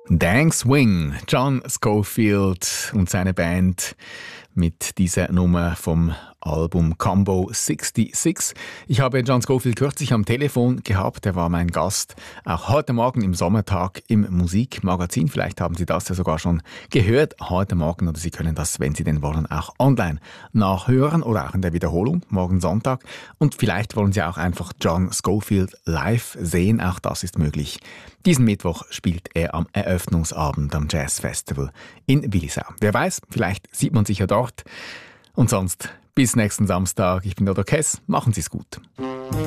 Dang Swing, John Scofield und seine Band mit dieser Nummer vom Album Combo 66. Ich habe John Scofield kürzlich am Telefon gehabt. Er war mein Gast, auch heute Morgen im Sommertag im Musikmagazin. Vielleicht haben Sie das ja sogar schon gehört heute Morgen oder Sie können das, wenn Sie denn wollen, auch online nachhören oder auch in der Wiederholung morgen Sonntag. Und vielleicht wollen Sie auch einfach John Scofield live sehen. Auch das ist möglich. Diesen Mittwoch spielt er am Eröffnungsabend am Jazz Festival in Willisau. Wer weiß, vielleicht sieht man sich ja dort. Und sonst bis nächsten Samstag. Ich bin Dodo Kess. Machen Sie es gut.